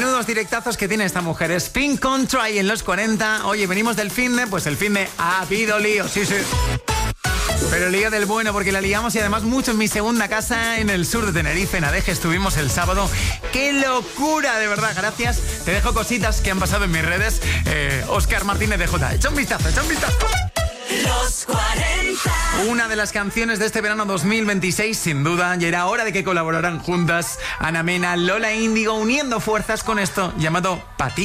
Menudos directazos que tiene esta mujer. Spin Contra y en los 40. Oye, venimos del finde, pues el finde ha habido lío, sí. Pero lío del bueno, porque la liamos y además mucho en mi segunda casa en el sur de Tenerife, en Adeje, estuvimos el sábado. ¡Qué locura, de verdad! Gracias. Te dejo cositas que han pasado en mis redes. Óscar Martínez de J. Echa un vistazo. Los 40. Una de las canciones de este verano 2026, sin duda, y era hora de que colaboraran juntas Ana Mena, Lola Índigo, uniendo fuerzas con esto llamado Pa' ti.